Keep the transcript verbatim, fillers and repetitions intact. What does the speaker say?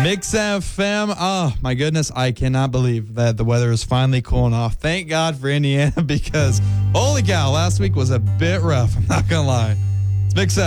Mix F M. Oh, my goodness. I cannot believe that the weather is finally cooling off. Thank God for Indiana because, holy cow, last week was a bit rough. I'm not going to lie. It's Mix F M.